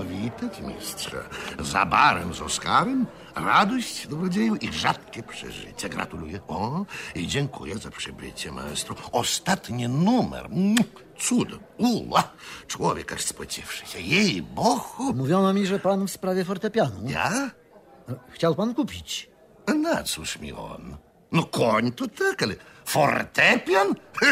powitać mistrza. Za barem z Oskarem radość dobrodzieju i rzadkie przeżycie. Gratuluję. O, i dziękuję za przybycie, maestro. Ostatni numer. Cud. Człowiek aż spociwszy się. Jej Bohu. Mówiono mi, że pan w sprawie fortepianu. Ja? Chciał pan kupić. A na cóż mi on? No koń to tak, ale fortepian?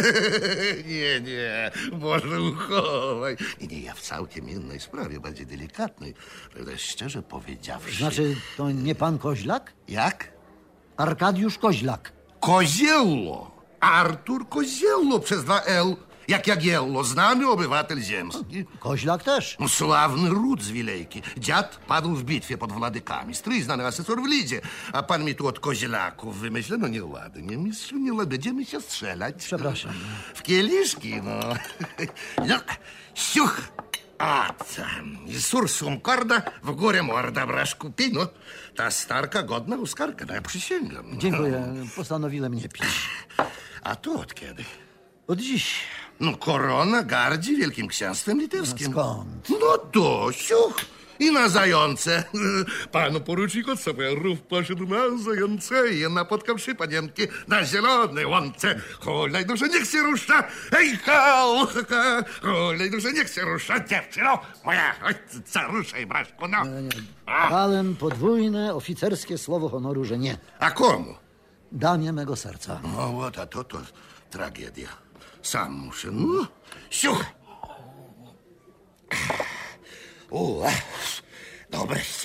Nie, Boże uchowaj. Nie, ja w całkiem innej sprawie, bardziej delikatnej. Prawda, szczerze powiedziawszy... Znaczy, to nie pan Koźlak? Jak? Arkadiusz Koźlak. Koziello. Artur Koziello przez 2 L. Jak Jagiello, znany obywatel ziemski. Koźlak też. No, sławny ród z Wilejki. Dziad padł w bitwie pod Władykami. Stryj znany asesor w Lidzie. A pan mi tu od kozielaków wymyśla? No nieładnie, mistrzu, nieładnie. Będziemy się strzelać. Przepraszam. W kieliszki, no. No, siuch. A tam. I sursum korda, w górę morda, braszku pi. No, ta starka godna uskarka, no ja przysięgam. Dziękuję. Postanowiłem nie pić. A to od kiedy? Od dziś. No, korona gardzi Wielkim Księstwem Litewskim. No skąd? No to siuch. I na zające. Panu porucznik od saperów poszedł na zające i napotkawszy panienki na zielonej łące. Hulaj duże, niech się rusza. Hej, hał. Hulaj duże, niech się rusza. Dziewczyno moja, ojca, ruszaj, braszku, no. Dałem podwójne oficerskie słowo honoru, że nie. A komu? Damie mego serca. No, a to tragedia. Sam muszę, no. Siuch. Dobre.